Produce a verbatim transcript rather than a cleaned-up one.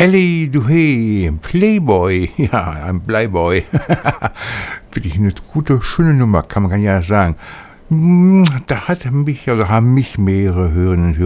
Ellie, du hey, Playboy, ja, ein Playboy. Wirklich eine gute, schöne Nummer, kann man ja sagen. Da hat mich, also haben mich mehrere Hörerinnen und Hörer